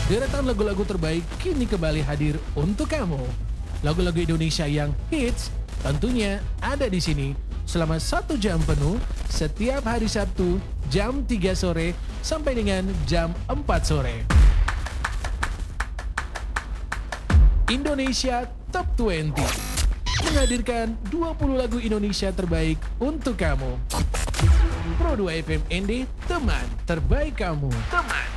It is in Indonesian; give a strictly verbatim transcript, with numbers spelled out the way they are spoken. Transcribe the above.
Deretan lagu-lagu terbaik kini kembali hadir untuk kamu. Lagu-lagu Indonesia yang hits tentunya ada di sini selama satu jam penuh setiap hari Sabtu jam tiga sore sampai dengan jam empat sore. Indonesia Top dua puluh menghadirkan dua puluh lagu Indonesia terbaik untuk kamu. Pro dua F M N D, teman terbaik kamu. Teman